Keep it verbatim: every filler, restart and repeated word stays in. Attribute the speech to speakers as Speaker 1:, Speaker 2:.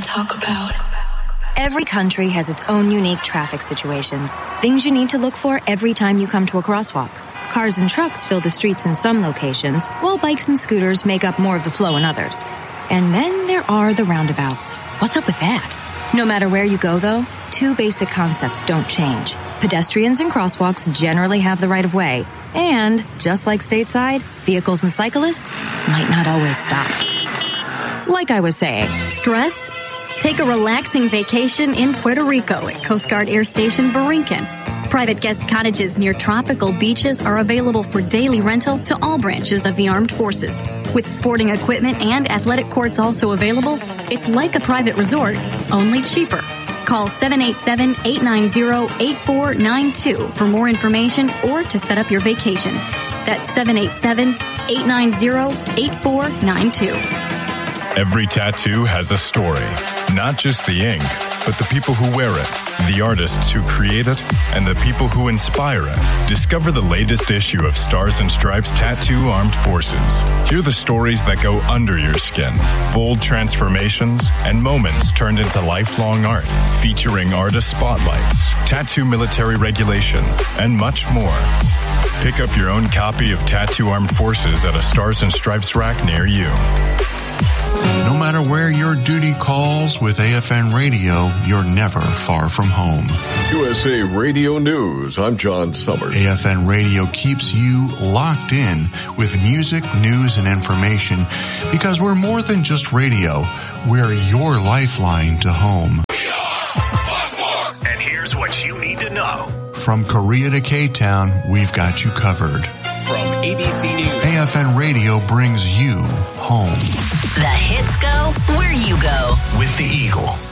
Speaker 1: talk about.
Speaker 2: Every country has its own unique traffic situations. Things you need to look for every time you come to a crosswalk. Cars and trucks fill the streets in some locations, while bikes and scooters make up more of the flow in others. And then there are the roundabouts. What's up with that? No matter where you go, though, two basic concepts don't change. Pedestrians and crosswalks generally have the right of way. And, just like stateside, vehicles and cyclists might not always stop. Like I was saying.
Speaker 3: Stressed? Take a relaxing vacation in Puerto Rico at Coast Guard Air Station Borinquen. Private guest cottages near tropical beaches are available for daily rental to all branches of the armed forces. With sporting equipment and athletic courts also available, it's like a private resort, only cheaper. Call seven eight seven, eight nine zero, eight four nine two for more information or to set up your vacation. That's seven eight seven, eight nine zero, eight four nine two.
Speaker 4: Every tattoo has a story. Not just the ink, but the people who wear it, the artists who create it, and the people who inspire it. Discover the latest issue of Stars and Stripes Tattoo Armed Forces. Hear the stories that go under your skin. Bold transformations and moments turned into lifelong art. Featuring artist spotlights, tattoo military regulation, and much more. Pick up your own copy of Tattoo Armed Forces at a Stars and Stripes rack near you.
Speaker 5: No matter where your duty calls with A F N Radio, you're never far from home.
Speaker 6: U S A Radio News, I'm John Summers.
Speaker 5: A F N Radio keeps you locked in with music, news, and information because we're more than just radio. We're your lifeline to home.
Speaker 7: We are Buckmore. And here's what you need to know.
Speaker 5: From Korea to K-Town, we've got you covered.
Speaker 7: From A B C News,
Speaker 5: A F N Radio brings you home.
Speaker 8: The hits go where you go.
Speaker 7: With the Eagle.